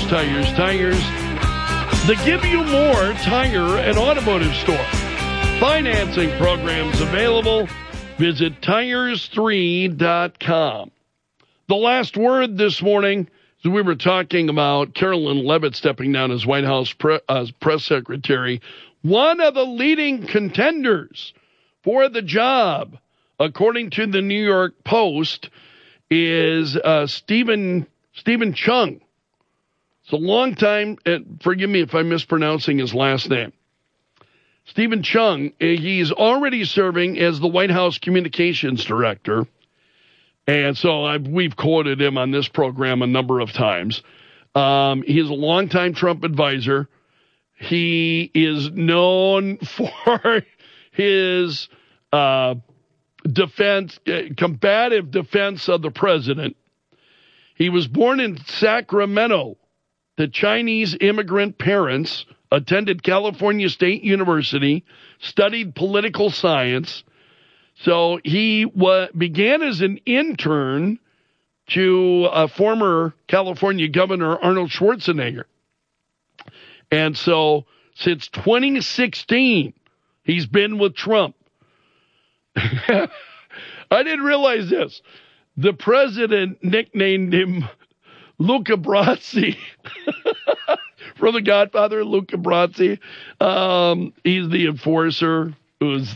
Tires. Tires that give you more tire and automotive store. Financing programs available. Visit tires3.com. The last word this morning, as we were talking about Carolyn Leavitt stepping down as White House press secretary, one of the leading contenders for the job, according to the New York Post, is Stephen Chung. It's a long time, forgive me if I'm mispronouncing his last name. Stephen Chung, he's already serving as the White House communications director. And so we've quoted him on this program a number of times. He's a longtime Trump advisor. He is known for his combative defense of the president. He was born in Sacramento to Chinese immigrant parents, attended California State University, studied political science. So he began as an intern to former California Governor Arnold Schwarzenegger. And so since 2016, he's been with Trump. I didn't realize this. The president nicknamed him Luca Brasi from The Godfather, Luca Brasi. He's the enforcer who's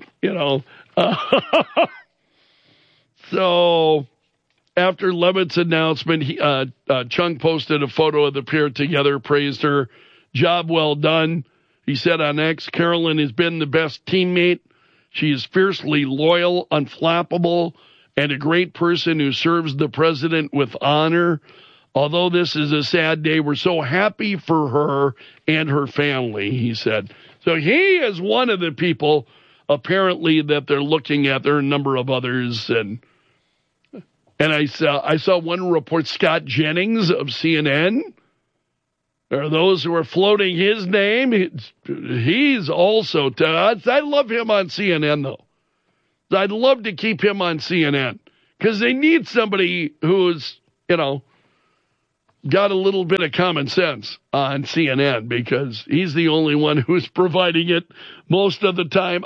so after Leavitt's announcement, Chung posted a photo of the pair together, praised her. Job well done. He said on X, Carolyn has been the best teammate. She is fiercely loyal, unflappable, and a great person who serves the president with honor. Although this is a sad day, we're so happy for her and her family, he said. So he is one of the people, apparently, that they're looking at. There are a number of others. And I saw one report, Scott Jennings of CNN. There are those who are floating his name. He's also, I love him on CNN, though. I'd love to keep him on CNN because they need somebody who's, got a little bit of common sense on CNN because he's the only one who's providing it most of the time.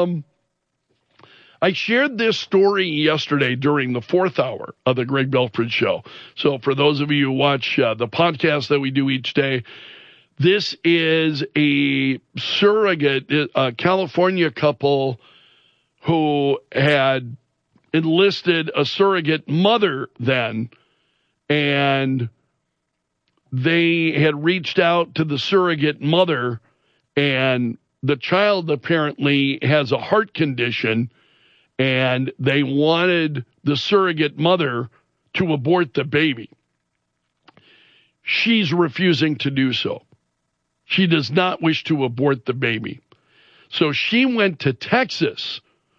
I shared this story yesterday during the fourth hour of the Greg Belford Show. So for those of you who watch the podcast that we do each day, this is a surrogate, a California couple who had enlisted a surrogate mother then, and they had reached out to the surrogate mother, and the child apparently has a heart condition, and they wanted the surrogate mother to abort the baby. She's refusing to do so. She does not wish to abort the baby. So she went to Texas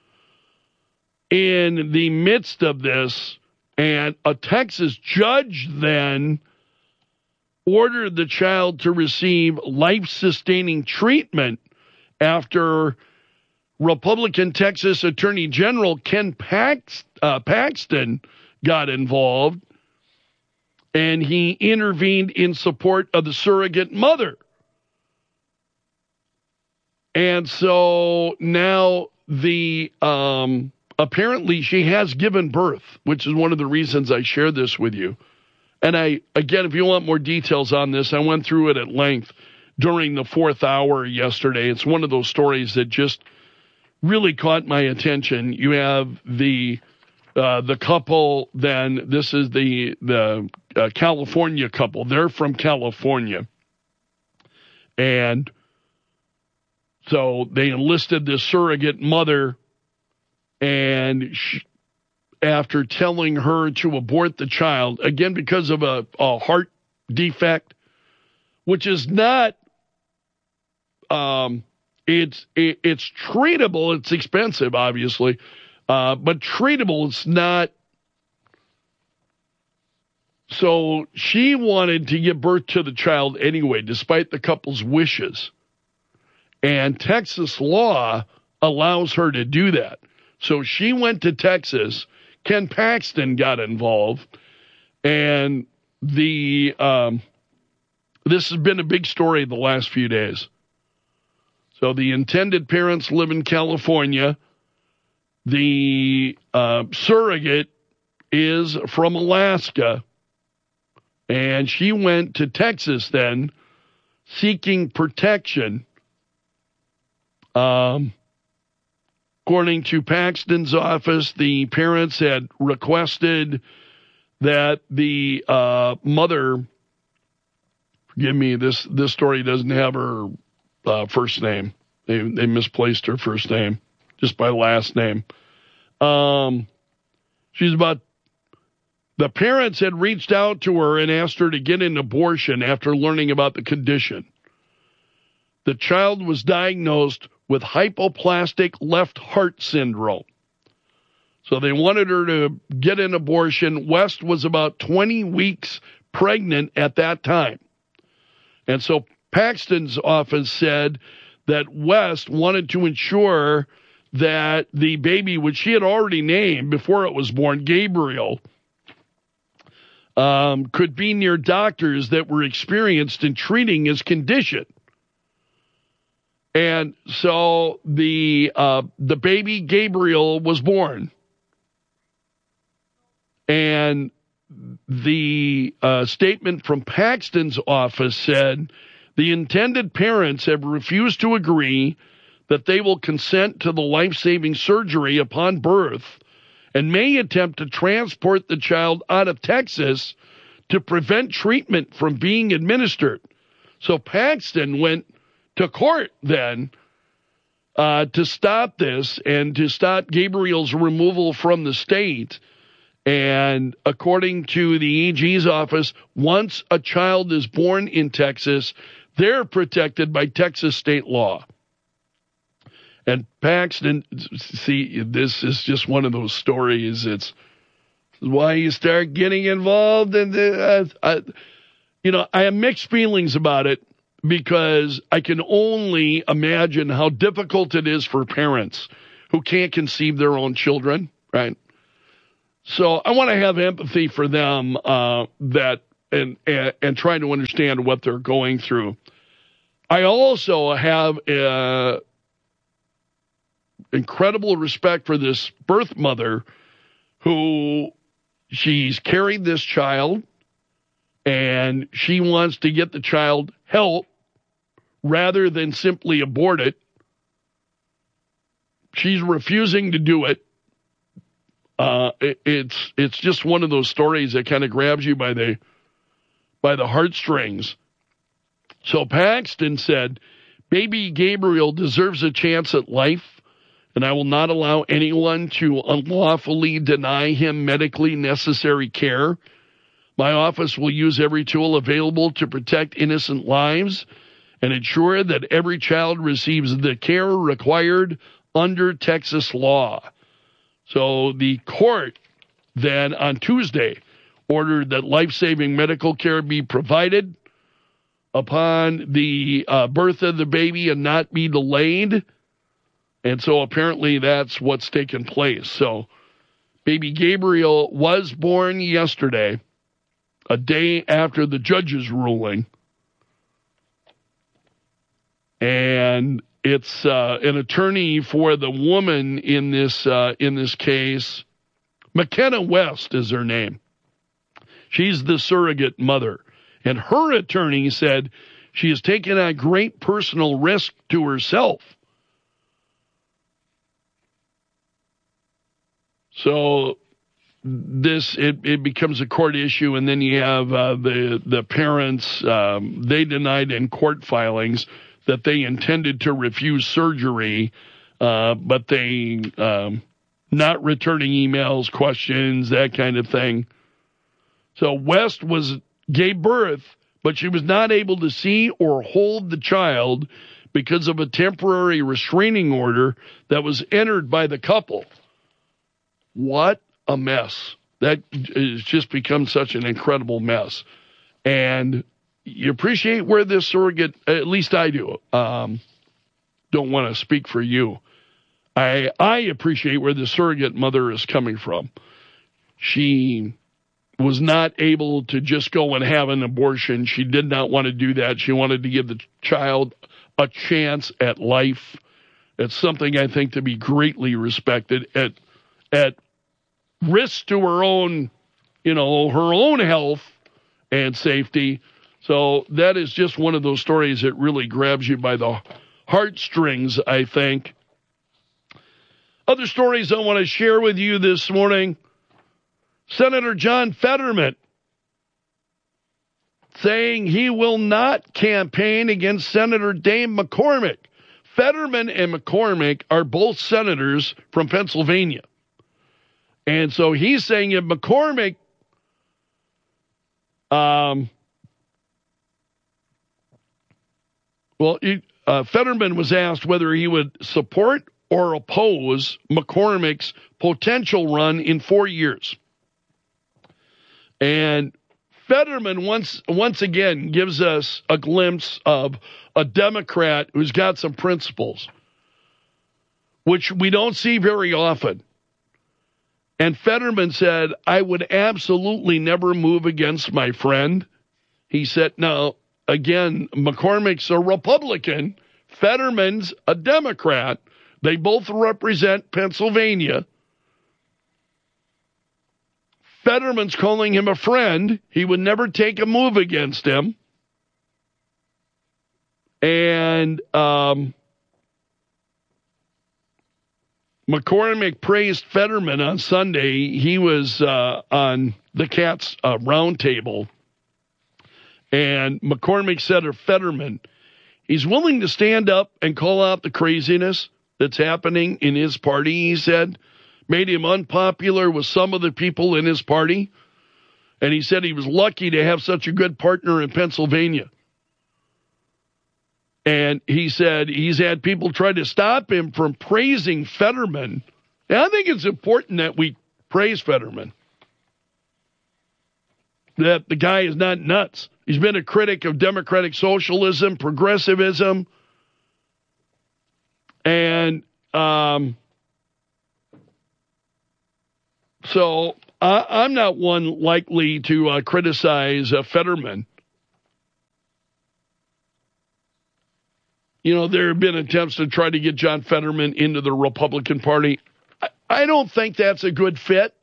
in the midst of this, and a Texas judge then ordered the child to receive life-sustaining treatment after Republican Texas Attorney General Ken Paxton got involved, and he intervened in support of the surrogate mother. And so now apparently she has given birth, which is one of the reasons I share this with you. And again, if you want more details on this, I went through it at length during the fourth hour yesterday. It's one of those stories that just really caught my attention. You have the couple, then this is the California couple. They're from California. And so they enlisted this surrogate mother, and after telling her to abort the child, again, because of a heart defect, which is not, it's treatable. It's expensive, obviously, but treatable. It's not. So she wanted to give birth to the child anyway, despite the couple's wishes. And Texas law allows her to do that. So she went to Texas. Ken Paxton got involved, and the This has been a big story the last few days. So the intended parents live in California. The surrogate is from Alaska. And she went to Texas then, seeking protection. According to Paxton's office, the parents had requested that the mother, forgive me, this story doesn't have her first name. They misplaced her first name just by last name. The parents had reached out to her and asked her to get an abortion after learning about the condition. The child was diagnosed with hypoplastic left heart syndrome. So they wanted her to get an abortion. West was about 20 weeks pregnant at that time. And so Paxton's office said that West wanted to ensure that the baby, which she had already named before it was born, Gabriel, could be near doctors that were experienced in treating his condition. And so the baby Gabriel was born. And the statement from Paxton's office said, the intended parents have refused to agree that they will consent to the life-saving surgery upon birth and may attempt to transport the child out of Texas to prevent treatment from being administered. So Paxton went to court then to stop this and to stop Gabriel's removal from the state. And according to the AG's office, once a child is born in Texas, they're protected by Texas state law. And Paxton, see, this is just one of those stories. It's why you start getting involved. And I have mixed feelings about it because I can only imagine how difficult it is for parents who can't conceive their own children, right? So I want to have empathy for them and trying to understand what they're going through. I also have incredible respect for this birth mother who she's carried this child and she wants to get the child help rather than simply abort it. She's refusing to do it. It's just one of those stories that kind of grabs you by the heartstrings. So Paxton said, baby Gabriel deserves a chance at life, and I will not allow anyone to unlawfully deny him medically necessary care. My office will use every tool available to protect innocent lives and ensure that every child receives the care required under Texas law. So the court then on Tuesday ordered that life-saving medical care be provided upon the birth of the baby and not be delayed. And so apparently that's what's taken place. So baby Gabriel was born yesterday, a day after the judge's ruling. And it's an attorney for the woman in this case. McKenna West is her name. She's the surrogate mother. And her attorney said she has taken a great personal risk to herself. So it becomes a court issue, and then you have the parents. They denied in court filings that they intended to refuse surgery, but they not returning emails, questions, that kind of thing. So West gave birth, but she was not able to see or hold the child because of a temporary restraining order that was entered by the couple. What a mess. That has just become such an incredible mess. And you appreciate where this surrogate, at least I do, don't want to speak for you. I appreciate where the surrogate mother is coming from. She was not able to just go and have an abortion. She did not want to do that. She wanted to give the child a chance at life. It's something I think to be greatly respected at risk to her own, her own health and safety. So that is just one of those stories that really grabs you by the heartstrings, I think. Other stories I want to share with you this morning. Senator John Fetterman saying he will not campaign against Senator Dave McCormick. Fetterman and McCormick are both senators from Pennsylvania. And so he's saying if McCormick Fetterman was asked whether he would support or oppose McCormick's potential run in 4 years. And Fetterman once again gives us a glimpse of a Democrat who's got some principles, which we don't see very often. And Fetterman said, I would absolutely never move against my friend. He said, now, again, McCormick's a Republican. Fetterman's a Democrat. They both represent Pennsylvania. Fetterman's calling him a friend. He would never take a move against him. And McCormick praised Fetterman on Sunday. He was on the Cats roundtable. And McCormick said of Fetterman, he's willing to stand up and call out the craziness that's happening in his party, he said. Made him unpopular with some of the people in his party. And he said he was lucky to have such a good partner in Pennsylvania. And he said he's had people try to stop him from praising Fetterman. And I think it's important that we praise Fetterman. That the guy is not nuts. He's been a critic of democratic socialism, progressivism, and so I'm not one likely to criticize Fetterman. There have been attempts to try to get John Fetterman into the Republican Party. I don't think that's a good fit.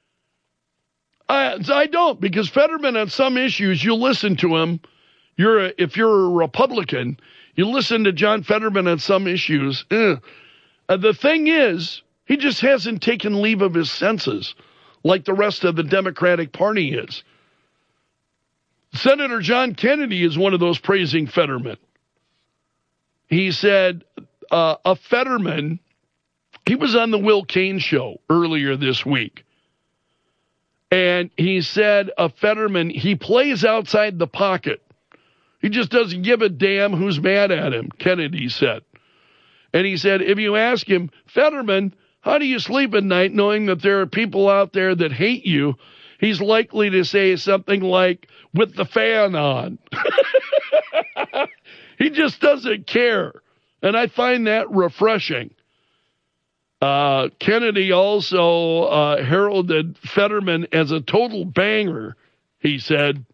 I don't, because Fetterman on some issues, you listen to him. If you're a Republican, you listen to John Fetterman on some issues. The thing is, he just hasn't taken leave of his senses like the rest of the Democratic Party is. Senator John Kennedy is one of those praising Fetterman. He said a Fetterman, he was on the Will Cain show earlier this week. And he said a Fetterman, he plays outside the pocket. He just doesn't give a damn who's mad at him, Kennedy said. And he said, if you ask him, Fetterman, how do you sleep at night knowing that there are people out there that hate you? He's likely to say something like, with the fan on. He just doesn't care. And I find that refreshing. Kennedy also heralded Fetterman as a total banger, he said,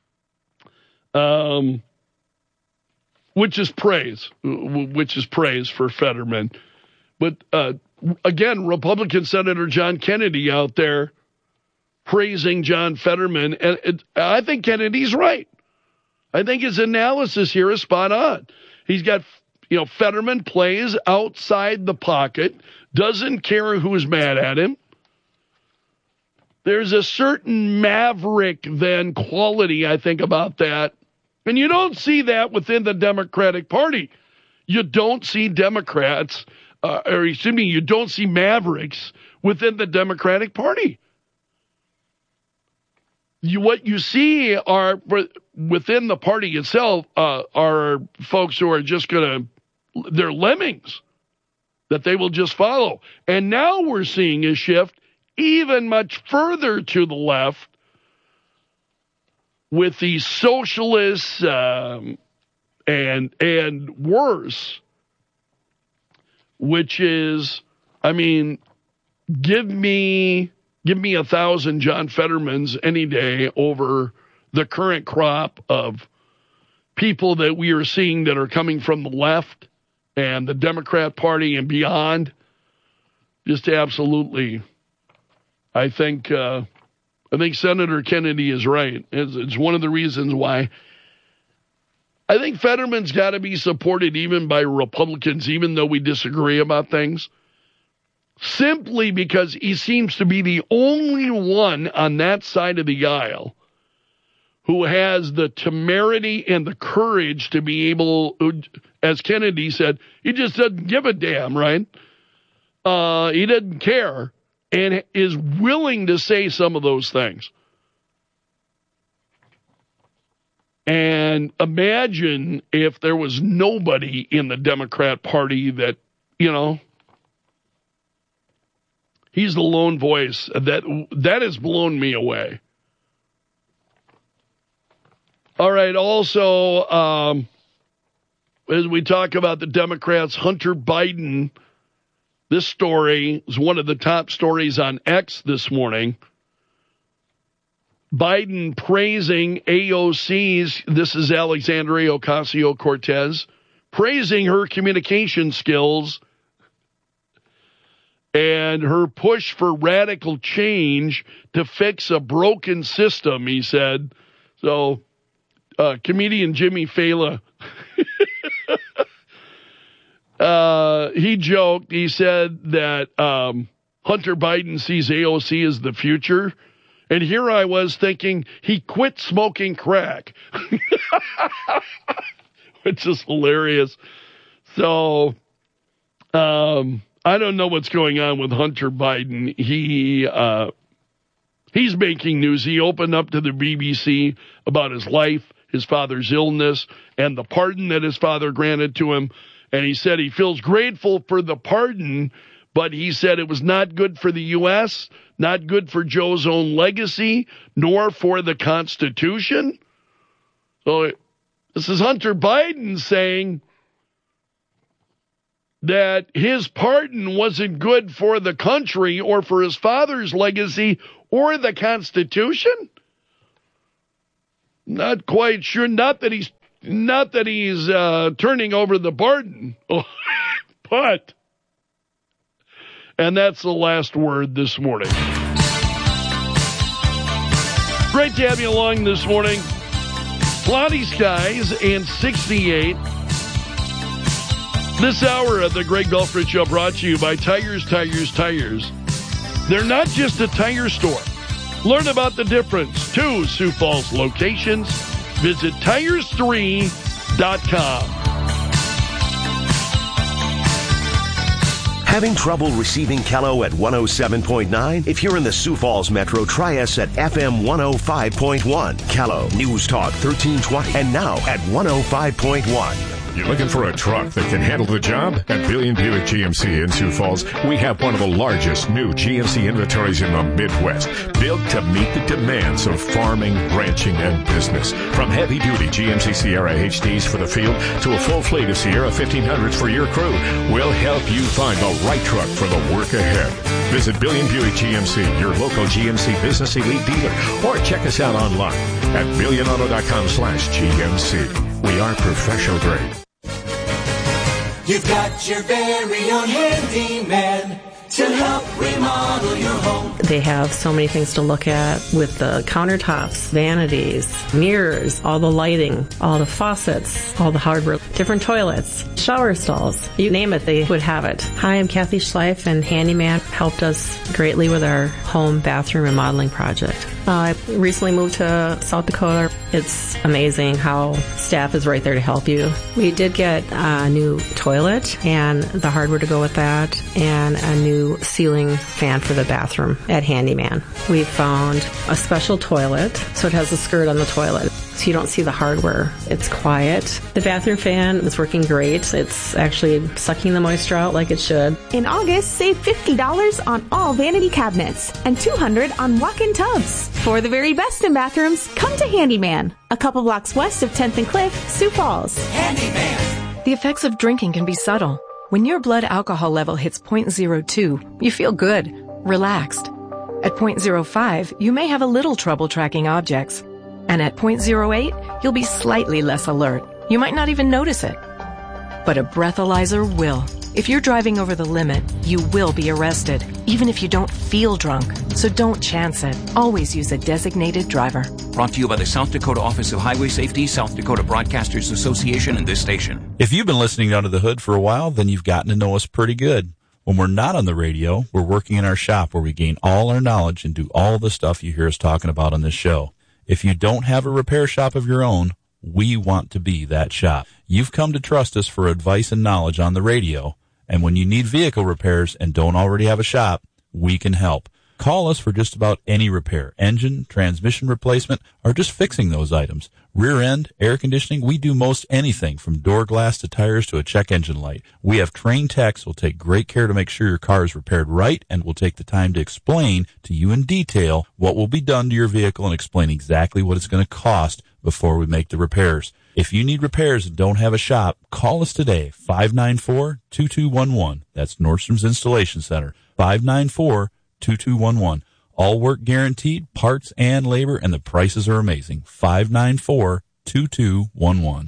which is praise for Fetterman. But again, Republican Senator John Kennedy out there praising John Fetterman. And I think Kennedy's right. I think his analysis here is spot on. He's got, Fetterman plays outside the pocket, doesn't care who's mad at him. There's a certain maverick then quality, I think, about that. And you don't see that within the Democratic Party. You don't see Democrats, you don't see mavericks within the Democratic Party. What you see are, within the party itself, are folks who are just they're lemmings that they will just follow. And now we're seeing a shift even much further to the left with the socialists and worse, which is, give me give me 1,000 John Fettermans any day over the current crop of people that we are seeing that are coming from the left and the Democrat Party and beyond. Just absolutely. I think Senator Kennedy is right. It's one of the reasons why I think Fetterman's got to be supported even by Republicans, even though we disagree about things, simply because he seems to be the only one on that side of the aisle who has the temerity and the courage to be able, as Kennedy said, he just doesn't give a damn, right? He doesn't care and is willing to say some of those things. And imagine if there was nobody in the Democrat Party that, he's the lone voice. That has blown me away. All right, also, as we talk about the Democrats, Hunter Biden, this story is one of the top stories on X this morning. Biden praising AOC's, this is Alexandria Ocasio-Cortez, praising her communication skills and her push for radical change to fix a broken system, he said. So, comedian Jimmy Fallon, he joked, he said that Hunter Biden sees AOC as the future. And here I was thinking he quit smoking crack, which is hilarious. So, I don't know what's going on with Hunter Biden. He's making news. He opened up to the BBC about his life, his father's illness, and the pardon that his father granted to him. And he said he feels grateful for the pardon, but he said it was not good for the U.S., not good for Joe's own legacy, nor for the Constitution. So this is Hunter Biden saying that his pardon wasn't good for the country or for his father's legacy or the Constitution. Not quite sure. Not that he's turning over the pardon, but. And that's the last word this morning. Great to have you along this morning. Cloudy skies and 68. This hour of the Greg Belfrich Show brought to you by Tires. They're not just a tire store. Learn about the difference. 2 Sioux Falls locations. Visit tires3.com. Having trouble receiving Kello at 107.9? If you're in the Sioux Falls Metro, try us at FM 105.1. Kello, News Talk 1320, and now at 105.1. You're looking for a truck that can handle the job? At Billion Buick GMC in Sioux Falls, we have one of the largest new GMC inventories in the Midwest, built to meet the demands of farming, ranching, and business. From heavy-duty GMC Sierra HDs for the field to a full fleet of Sierra 1500s for your crew, we'll help you find the right truck for the work ahead. Visit Billion Buick GMC, your local GMC Business Elite dealer, or check us out online at billionauto.com/GMC. We are professional grade. You've got your very own handyman to help remodel your home. They have so many things to look at with the countertops, vanities, mirrors, all the lighting, all the faucets, all the hardware, different toilets, shower stalls. You name it, they would have it. Hi, I'm Kathy Schleif, and Handyman helped us greatly with our home bathroom remodeling project. I recently moved to South Dakota. It's amazing how staff is right there to help you. We did get a new toilet and the hardware to go with that, and a new ceiling fan for the bathroom at Handyman. We found a special toilet, so it has a skirt on the toilet, so you don't see the hardware. It's quiet. The bathroom fan is working great. It's actually sucking the moisture out like it should. In August, save $50 on all vanity cabinets and $200 on walk-in tubs. For the very best in bathrooms, come to Handyman, a couple blocks west of 10th and Cliff, Sioux Falls. Handyman. The effects of drinking can be subtle. When your blood alcohol level hits .02, you feel good, relaxed. At 0.05, you may have a little trouble tracking objects. And at 0.08, you'll be slightly less alert. You might not even notice it. But a breathalyzer will. If you're driving over the limit, you will be arrested, even if you don't feel drunk. So don't chance it. Always use a designated driver. Brought to you by the South Dakota Office of Highway Safety, South Dakota Broadcasters Association, and this station. If you've been listening to Under the Hood for a while, then you've gotten to know us pretty good. When we're not on the radio, we're working in our shop where we gain all our knowledge and do all the stuff you hear us talking about on this show. If you don't have a repair shop of your own, we want to be that shop. You've come to trust us for advice and knowledge on the radio, and when you need vehicle repairs and don't already have a shop, we can help. Call us for just about any repair, engine, transmission replacement, or just fixing those items. Rear end, air conditioning, we do most anything from door glass to tires to a check engine light. We have trained techs who will take great care to make sure your car is repaired right and will take the time to explain to you in detail what will be done to your vehicle and explain exactly what it's going to cost before we make the repairs. If you need repairs and don't have a shop, call us today, 594-2211. That's Nordstrom's Installation Center, 594-2211. All work guaranteed, parts and labor, and the prices are amazing. 594-2211.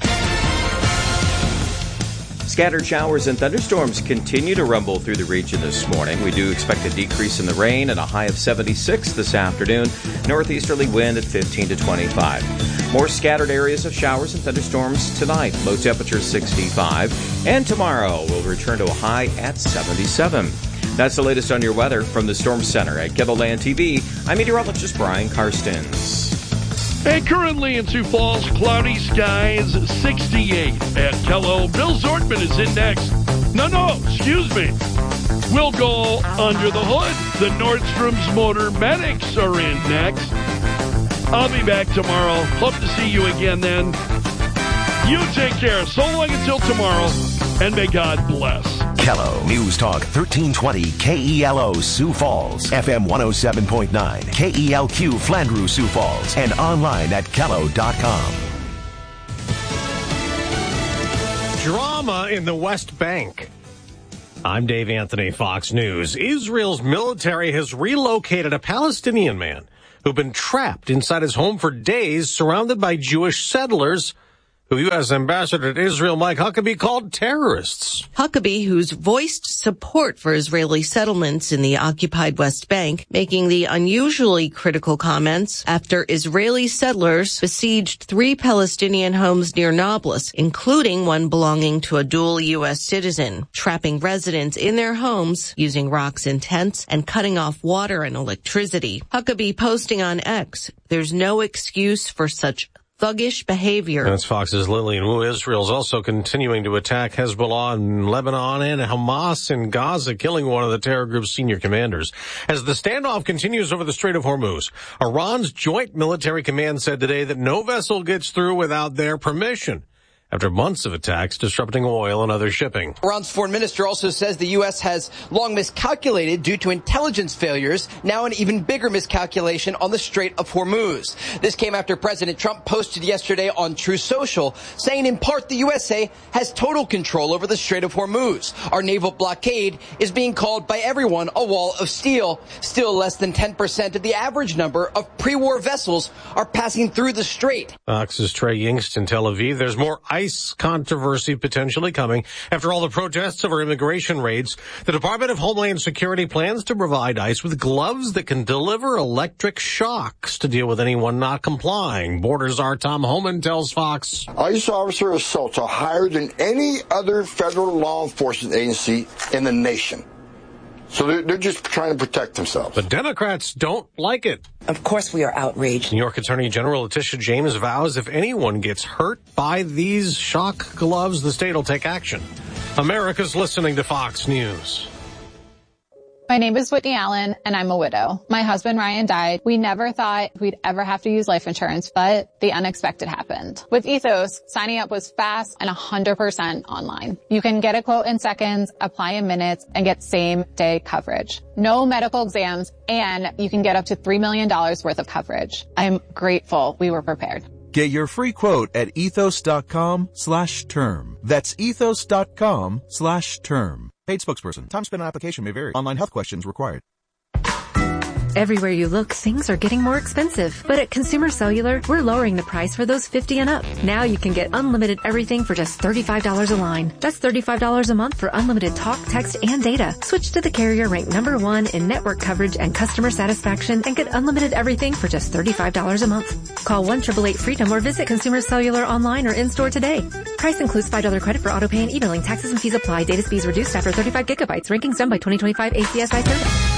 Scattered showers and thunderstorms continue to rumble through the region this morning. We do expect a decrease in the rain and a high of 76 this afternoon. Northeasterly wind at 15 to 25. More scattered areas of showers and thunderstorms tonight. Low temperature 65. And tomorrow we'll return to a high at 77. That's the latest on your weather from the Storm Center at KELOLAND TV. I'm meteorologist Brian Karstens. And currently in Sioux Falls, cloudy skies, 68 at Kello. Bill Zortman is in next. Excuse me. We'll go under the hood. The Nordstrom's Motor Medics are in next. I'll be back tomorrow. Hope to see you again then. You take care. So long until tomorrow, and may God bless. Kello News Talk 1320 KELO Sioux Falls, FM 107.9, KELQ Flandreau Sioux Falls, and online at kello.com. Drama in the West Bank. I'm Dave Anthony, Fox News. Israel's military has relocated a Palestinian man who'd been trapped inside his home for days, surrounded by Jewish settlers who U.S. Ambassador to Israel Mike Huckabee called terrorists. Huckabee, who's voiced support for Israeli settlements in the occupied West Bank, making the unusually critical comments after Israeli settlers besieged 3 Palestinian homes near Nablus, including one belonging to a dual U.S. citizen, trapping residents in their homes using rocks and tents and cutting off water and electricity. Huckabee posting on X, "There's no excuse for such thuggish behavior." That's Fox's Lillian Wu. Israel's also continuing to attack Hezbollah in Lebanon and Hamas in Gaza, killing one of the terror group's senior commanders. As the standoff continues over the Strait of Hormuz, Iran's Joint Military Command said today that no vessel gets through without their permission, after months of attacks disrupting oil and other shipping. Iran's foreign minister also says the U.S. has long miscalculated due to intelligence failures, now an even bigger miscalculation on the Strait of Hormuz. This came after President Trump posted yesterday on Truth Social, saying in part the USA has total control over the Strait of Hormuz. Our naval blockade is being called by everyone a wall of steel. Still less than 10% of the average number of pre-war vessels are passing through the strait. Fox's Trey Yingst in Tel Aviv. There's more ICE controversy potentially coming after all the protests over immigration raids. The Department of Homeland Security plans to provide ICE with gloves that can deliver electric shocks to deal with anyone not complying. Border czar Tom Homan tells Fox. ICE officer assaults are higher than any other federal law enforcement agency in the nation. So they're just trying to protect themselves. The Democrats don't like it. Of course we are outraged. New York Attorney General Letitia James vows if anyone gets hurt by these shock gloves, the state will take action. America's listening to Fox News. My name is Whitney Allen, and I'm a widow. My husband, Ryan, died. We never thought we'd ever have to use life insurance, but the unexpected happened. With Ethos, signing up was fast and 100% online. You can get a quote in seconds, apply in minutes, and get same-day coverage. No medical exams, and you can get up to $3 million worth of coverage. I'm grateful we were prepared. Get your free quote at ethos.com/term. That's ethos.com/term. Paid spokesperson. Time spent on application may vary. Online health questions required. Everywhere you look, things are getting more expensive. But at Consumer Cellular, we're lowering the price for those 50 and up. Now you can get unlimited everything for just $35 a line. That's $35 a month for unlimited talk, text, and data. Switch to the carrier ranked #1 in network coverage and customer satisfaction and get unlimited everything for just $35 a month. Call 1-888-FREEDOM or visit Consumer Cellular online or in-store today. Price includes $5 credit for auto pay and e-billing. Taxes and fees apply. Data speeds reduced after 35 gigabytes. Rankings done by 2025 ACSI survey.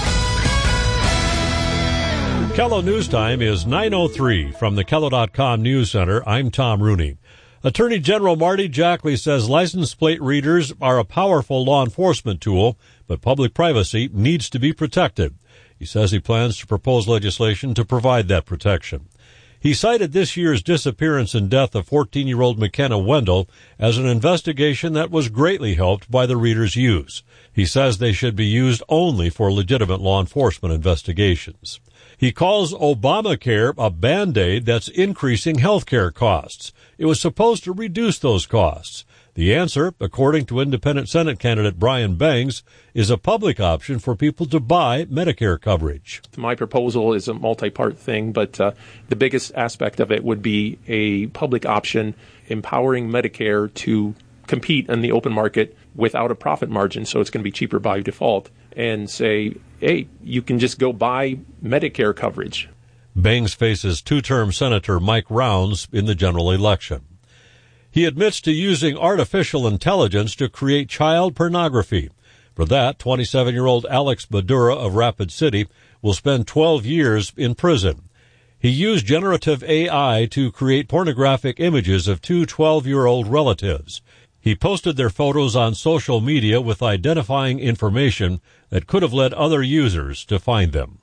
Kello News Time is 9:03 from the Kello.com News Center. I'm Tom Rooney. Attorney General Marty Jackley says license plate readers are a powerful law enforcement tool, but public privacy needs to be protected. He says he plans to propose legislation to provide that protection. He cited this year's disappearance and death of 14-year-old McKenna Wendell as an investigation that was greatly helped by the reader's use. He says they should be used only for legitimate law enforcement investigations. He calls Obamacare a Band-Aid that's increasing health care costs. It was supposed to reduce those costs. The answer, according to independent Senate candidate Brian Bangs, is a public option for people to buy Medicare coverage. My proposal is a multi-part thing, but the biggest aspect of it would be a public option empowering Medicare to compete in the open market without a profit margin, so it's going to be cheaper by default, and say, hey, you can just go buy Medicare coverage. Bangs faces two-term Senator Mike Rounds in the general election. He admits to using artificial intelligence to create child pornography. For that, 27-year-old Alex Badura of Rapid City will spend 12 years in prison. He used generative AI to create pornographic images of two 12-year-old relatives. He posted their photos on social media with identifying information that could have led other users to find them.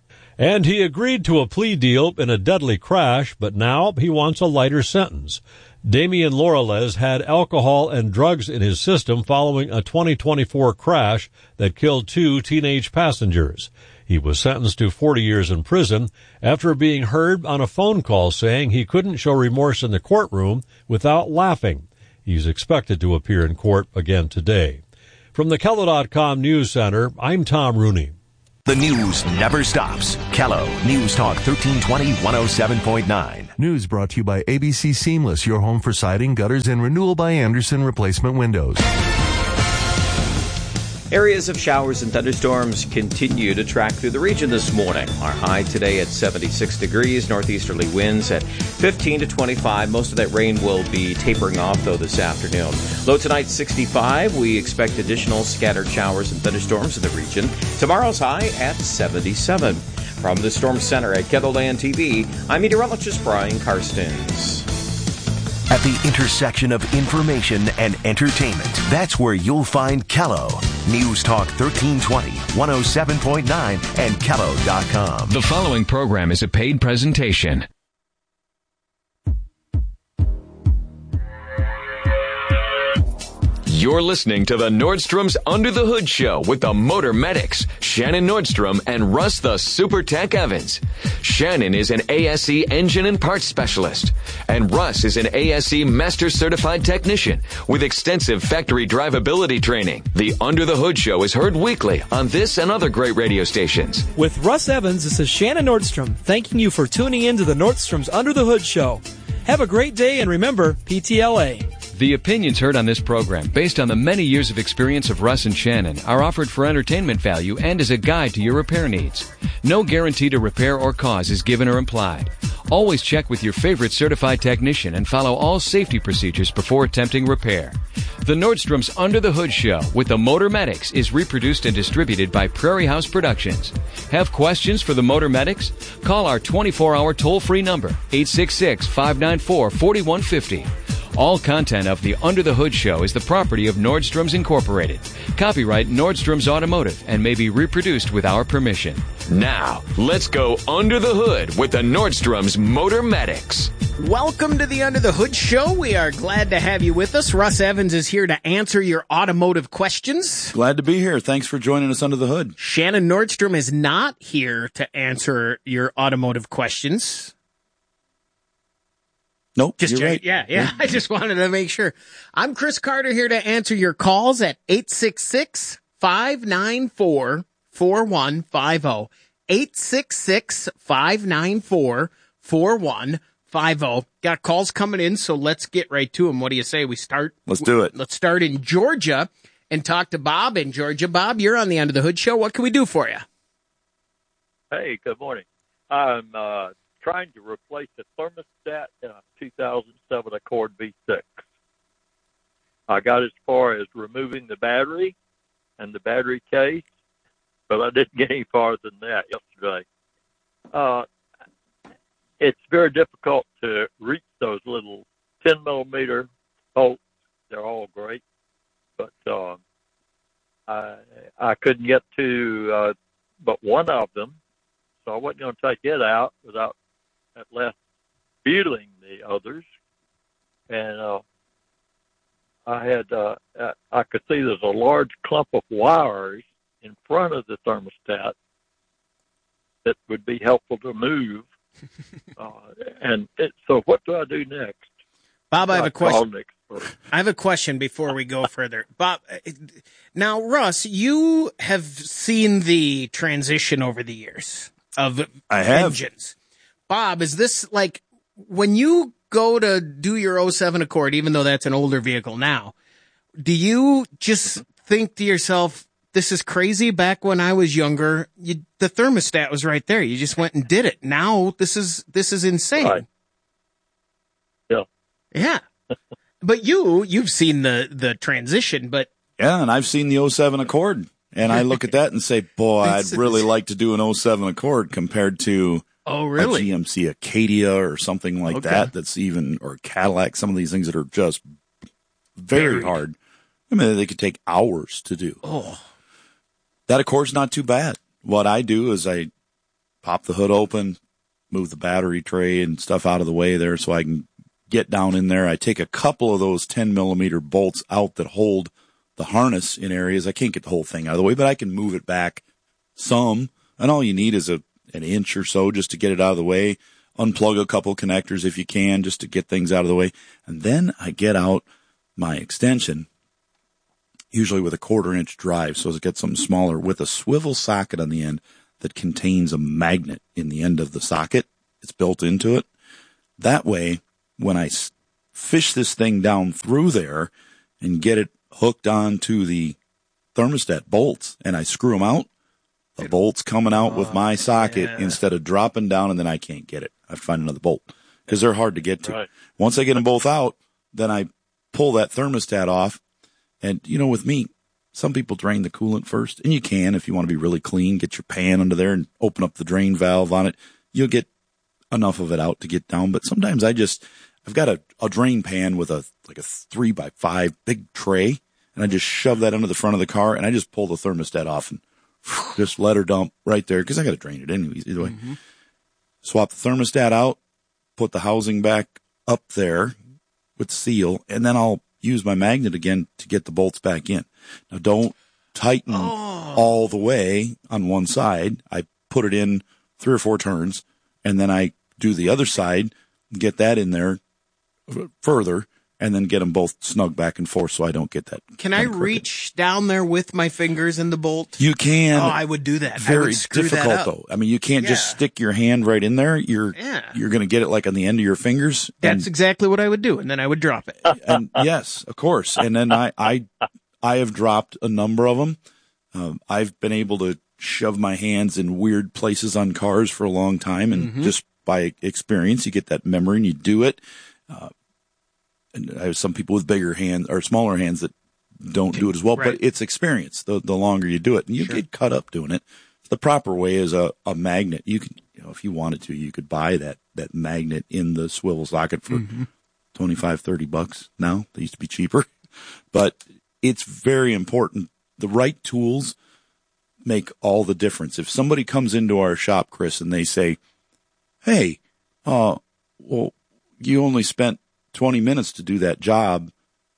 And he agreed to a plea deal in a deadly crash, but now he wants a lighter sentence. Damian Lorelez had alcohol and drugs in his system following a 2024 crash that killed two teenage passengers. He was sentenced to 40 years in prison after being heard on a phone call saying he couldn't show remorse in the courtroom without laughing. He's expected to appear in court again today. From the Kello.com News Center, I'm Tom Rooney. The news never stops. Kello News Talk 1320 107.9. News brought to you by ABC Seamless, your home for siding, gutters, and renewal by Anderson replacement windows. Areas of showers and thunderstorms continue to track through the region this morning. Our high today at 76 degrees, northeasterly winds at 15 to 25. Most of that rain will be tapering off, though, this afternoon. Low tonight, 65. We expect additional scattered showers and thunderstorms in the region. Tomorrow's high at 77. From the Storm Center at Kettleland TV, I'm meteorologist Brian Karstens. At the intersection of information and entertainment, that's where you'll find Kello. News Talk 1320, 107.9, and Kello.com. The following program is a paid presentation. You're listening to the Nordstrom's Under the Hood Show with the Motor Medics, Shannon Nordstrom and Russ the Super Tech Evans. Shannon is an ASE engine and parts specialist, and Russ is an ASE Master Certified Technician with extensive factory drivability training. The Under the Hood Show is heard weekly on this and other great radio stations. With Russ Evans, this is Shannon Nordstrom, thanking you for tuning in to the Nordstrom's Under the Hood Show. Have a great day, and remember, PTLA. The opinions heard on this program, based on the many years of experience of Russ and Shannon, are offered for entertainment value and as a guide to your repair needs. No guarantee to repair or cause is given or implied. Always check with your favorite certified technician and follow all safety procedures before attempting repair. The Nordstrom's Under the Hood Show with the Motor Medics is reproduced and distributed by Prairie House Productions. Have questions for the Motor Medics? Call our 24-hour toll-free number, 866-594-4150. All content of the Under the Hood Show is the property of Nordstrom's Incorporated. Copyright Nordstrom's Automotive and may be reproduced with our permission. Now, let's go under the hood with the Nordstrom's Motor Medics. Welcome to the Under the Hood Show. We are glad to have you with us. Russ Evans is here to answer your automotive questions. Glad to be here. Thanks for joining us under the hood. Shannon Nordstrom is not here to answer your automotive questions. Nope, you're right. Yeah. I just wanted to make sure. I'm Chris Carter here to answer your calls at 866-594-4150. 866-594-4150. Got calls coming in, so let's get right to them. What do you say we start? Let's do it. Let's start in Georgia and talk to Bob in Georgia. Bob, you're on the Under the Hood Show. What can we do for you? Hey, good morning. I'm trying to replace a thermostat in a 2007 Accord V6. I got as far as removing the battery and the battery case, but I didn't get any farther than that yesterday. It's very difficult to reach those little 10-millimeter bolts. They're all great, but I couldn't get to but one of them, so I wasn't going to take it out without at least feeling the others. And I could see there's a large clump of wires in front of the thermostat that would be helpful to move. So what do I do next? Bob, I have a question. I have a question before we go further. Bob, now, Russ, you have seen the transition over the years of engines. Bob, is this like when you go to do your 07 Accord, even though that's an older vehicle now, do you just think to yourself, this is crazy? Back when I was younger, the thermostat was right there. You just went and did it. Now this is insane. Right. Yeah. Yeah. But you've seen the transition, but yeah, and I've seen the 07 Accord, and I look at that and say, boy, I'd really like to do an 07 Accord compared to a GMC Acadia or something like that. That's even, or Cadillac. Some of these things that are just very hard. I mean, they could take hours to do. Oh, that Accord's not too bad. What I do is I pop the hood open, move the battery tray and stuff out of the way there so I can get down in there. I take a couple of those 10-millimeter bolts out that hold the harness in areas. I can't get the whole thing out of the way, but I can move it back some. And all you need is an inch or so just to get it out of the way. Unplug a couple connectors if you can, just to get things out of the way. And then I get out my extension, usually with a 1/4-inch drive, so it gets something smaller, with a swivel socket on the end that contains a magnet in the end of the socket. It's built into it. That way, when I fish this thing down through there and get it hooked onto the thermostat bolts and I screw them out, the bolt's coming out with my socket instead of dropping down, and then I can't get it. I have to find another bolt because they're hard to get to. Right. Once I get them both out, then I pull that thermostat off. And, with me, some people drain the coolant first, and you can if you want to be really clean. Get your pan under there and open up the drain valve on it. You'll get enough of it out to get down. But sometimes I've got a drain pan with a 3x5 big tray, and I just shove that under the front of the car, and I just pull the thermostat off and just let her dump right there because I got to drain it anyways. Either way, swap the thermostat out, put the housing back up there with seal, and then I'll use my magnet again to get the bolts back in. Now, don't tighten all the way on one side. I put it in 3 or 4 turns, and then I do the other side, get that in there further, and then get them both snug back and forth so I don't get that. Can I reach down there with my fingers in the bolt? You can. Oh, I would do that. Very difficult, though. I mean, you can't just stick your hand right in there. You're going to get it like on the end of your fingers. That's exactly what I would do, and then I would drop it. And yes, of course. And then I have dropped a number of them. I've been able to shove my hands in weird places on cars for a long time, and just by experience, you get that memory and you do it. And I have some people with bigger hands or smaller hands that don't do it as well, but it's experience. The longer you do it, and you get cut up doing it. The proper way is a magnet. You can, if you wanted to, you could buy that magnet in the swivel socket for $25-$30 now. They used to be cheaper, but it's very important. The right tools make all the difference. If somebody comes into our shop, Chris, and they say, "Hey, well, you only spent 20 minutes to do that job,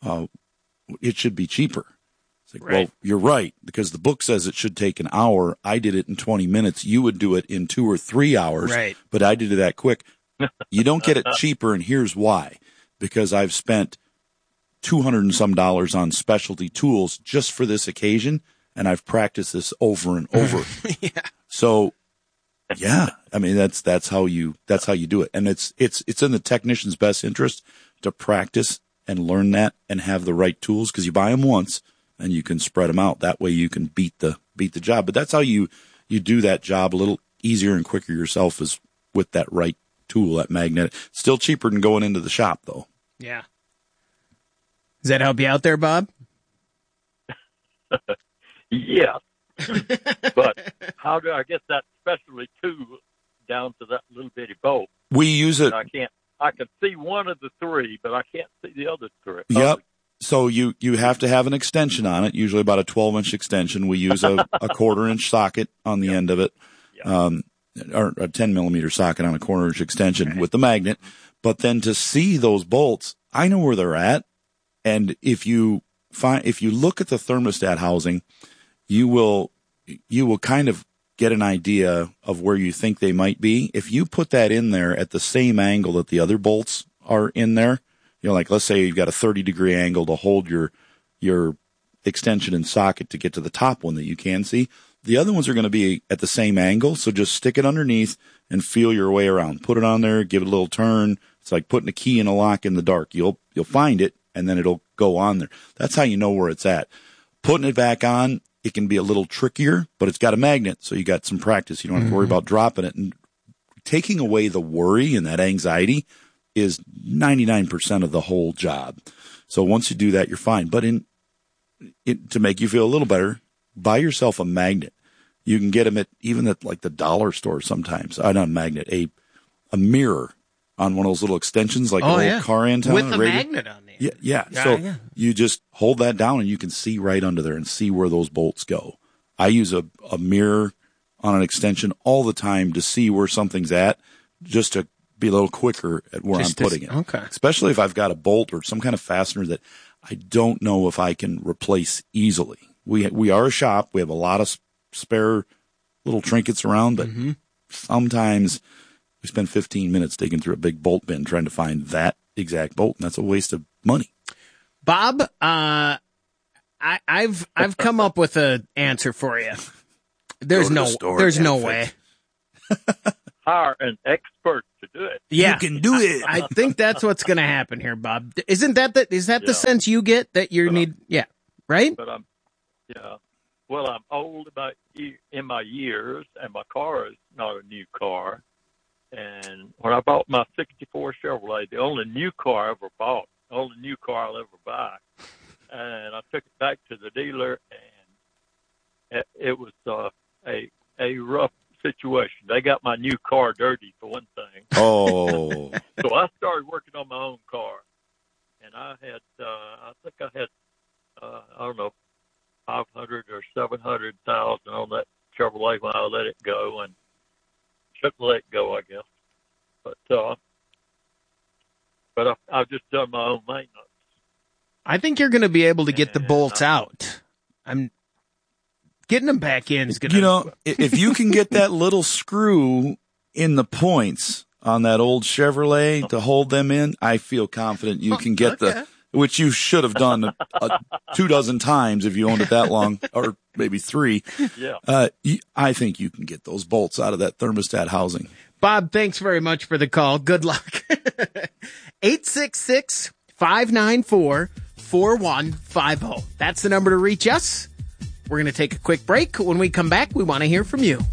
it should be cheaper." It's like, well, you're right, because the book says it should take an hour. I did it in 20 minutes. You would do it in 2 or 3 hours, but I did it that quick. You don't get it cheaper, and here's why. Because I've spent $200 and some on specialty tools just for this occasion, and I've practiced this over and over. So Yeah. I mean, that's how you do it. And it's in the technician's best interest to practice and learn that and have the right tools, because you buy them once and you can spread them out. That way you can beat the job. But that's how you do that job a little easier and quicker yourself, is with that right tool, that magnet. Still cheaper than going into the shop, though. Yeah. Does that help you out there, Bob? Yeah. But how do I get that specialty tool down to that little bitty bolt? We use it. I can see one of the three, but I can't see the other three. Yep. So you have to have an extension on it, usually about a 12-inch extension. We use a 1/4-inch socket on the end of it, or a 10-millimeter socket on a 1/4-inch extension with the magnet. But then to see those bolts, I know where they're at. And if you look at the thermostat housing, you will kind of get an idea of where you think they might be. If you put that in there at the same angle that the other bolts are in there, like let's say you've got a 30-degree angle to hold your extension and socket to get to the top one that you can see. The other ones are going to be at the same angle, so just stick it underneath and feel your way around. Put it on there, give it a little turn. It's like putting a key in a lock in the dark. You'll find it, and then it'll go on there. That's how you know where it's at. Putting it back on, it can be a little trickier, but it's got a magnet, so you got some practice. You don't have to worry about dropping it. And taking away the worry and that anxiety is 99% of the whole job. So once you do that, you're fine. But to make you feel a little better, buy yourself a magnet. You can get them even at like the dollar store sometimes. Not a magnet, a mirror on one of those little extensions, like an old car antenna. With a magnet on there. Yeah. So you just hold that down and you can see right under there and see where those bolts go. I use a mirror on an extension all the time to see where something's at, just to be a little quicker at where I'm putting it. Okay. Especially if I've got a bolt or some kind of fastener that I don't know if I can replace easily. We are a shop. We have a lot of spare little trinkets around, but sometimes we spend 15 minutes digging through a big bolt bin trying to find that exact bolt, and that's a waste of money. Bob, I've come up with an answer for you. There's no way. Hire an expert to do it. Yeah, you can do it. I think that's what's going to happen here, Bob. Isn't that the sense you get that you need? Yeah, right. But I'm old in my years, and my car is not a new car. And when I bought my '64 Chevrolet, the only new car I ever bought, the only new car I'll ever buy, and I took it back to the dealer, and it was a rough situation. They got my new car dirty, for one thing. Oh. So I started working on my own car, and I had, I don't know, 500 or 700,000 on that Chevrolet when I let it go, and shouldn't let it go, I guess. But I've just done my own maintenance. I think you're going to be able to get the bolts out. I'm getting them back in is going to. If you can get that little screw in the points on that old Chevrolet to hold them in, I feel confident you can get which you should have done 24 times if you owned it that long, or maybe 3. Yeah. I think you can get those bolts out of that thermostat housing. Bob, thanks very much for the call. Good luck. 866-594-4150. That's the number to reach us. We're going to take a quick break. When we come back, we want to hear from you.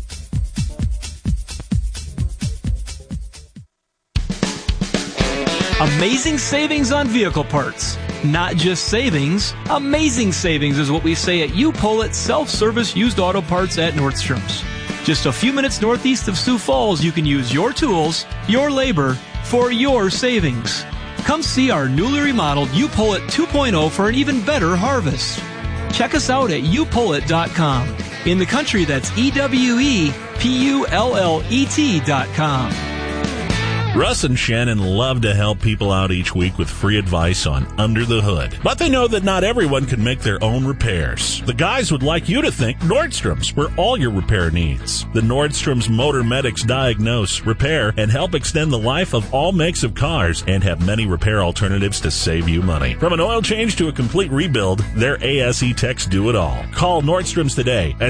Amazing savings on vehicle parts. Not just savings, amazing savings is what we say at U-Pull-It Self-Service Used Auto Parts at Nordstrom's. Just a few minutes northeast of Sioux Falls, you can use your tools, your labor, for your savings. Come see our newly remodeled U-Pull-It 2.0 for an even better harvest. Check us out at upullit.com. In the country, that's EWEPULLET.com. Russ and Shannon love to help people out each week with free advice on Under the Hood. But they know that not everyone can make their own repairs. The guys would like you to think Nordstrom's for all your repair needs. The Nordstrom's Motor Medics diagnose, repair, and help extend the life of all makes of cars and have many repair alternatives to save you money. From an oil change to a complete rebuild, their ASE techs do it all. Call Nordstrom's today at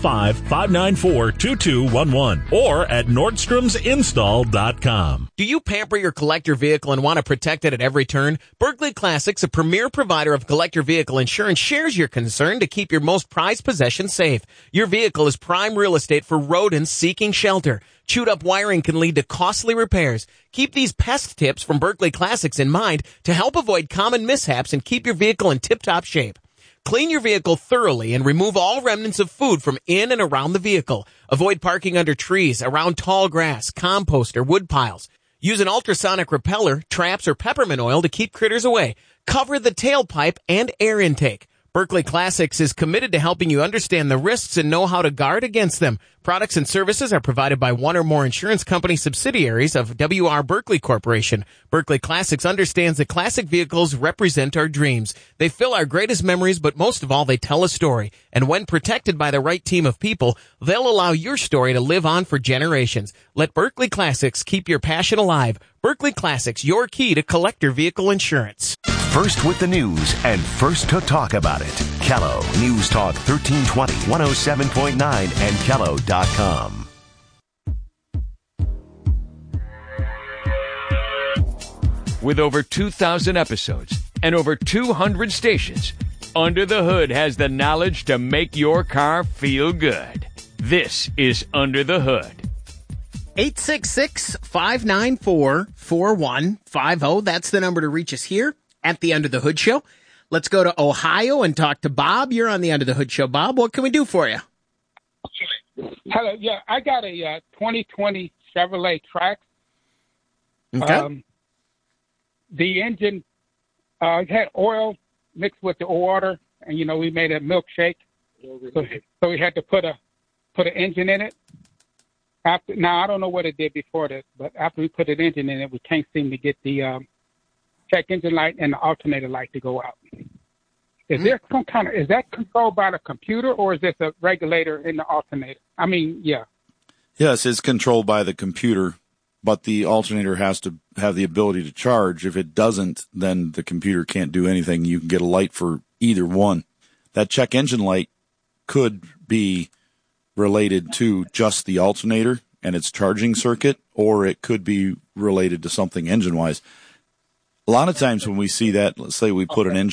605-594-2211 or at nordstromsinstall.com. Do you pamper your collector vehicle and want to protect it at every turn? Berkeley Classics, a premier provider of collector vehicle insurance, shares your concern to keep your most prized possession safe. Your vehicle is prime real estate for rodents seeking shelter. Chewed up wiring can lead to costly repairs. Keep these pest tips from Berkeley Classics in mind to help avoid common mishaps and keep your vehicle in tip-top shape. Clean your vehicle thoroughly and remove all remnants of food from in and around the vehicle. Avoid parking under trees, around tall grass, compost, or wood piles. Use an ultrasonic repeller, traps, or peppermint oil to keep critters away. Cover the tailpipe and air intake. Berkeley Classics is committed to helping you understand the risks and know how to guard against them. Products and services are provided by one or more insurance company subsidiaries of W.R. Berkeley Corporation. Berkeley Classics understands that classic vehicles represent our dreams. They fill our greatest memories, but most of all, they tell a story. And when protected by the right team of people, they'll allow your story to live on for generations. Let Berkeley Classics keep your passion alive. Berkeley Classics, your key to collector vehicle insurance. First with the news and first to talk about it. Kello News Talk 1320, 107.9 and Kello.com. With over 2,000 episodes and over 200 stations, Under the Hood has the knowledge to make your car feel good. This is Under the Hood. 866-594-4150. That's the number to reach us here at the Under the Hood Show. Let's go to Ohio and talk to Bob. You're on the Under the Hood Show. Bob, what can we do for you? Hello. Yeah, I got a 2020 Chevrolet Trax. Okay. The engine had oil mixed with the water, and we made a milkshake. So we had to put an engine in it. Now I don't know what it did before this, but after we put an engine in it, we can't seem to get the check engine light and the alternator light to go out. Is there some is that controlled by the computer, or is this a regulator in the alternator? I mean, yeah. Yes, it's controlled by the computer, but the alternator has to have the ability to charge. If it doesn't, then the computer can't do anything. You can get a light for either one. That check engine light could be related to just the alternator and its charging circuit, or it could be related to something engine-wise. A lot of times when we see that, let's say we put an engine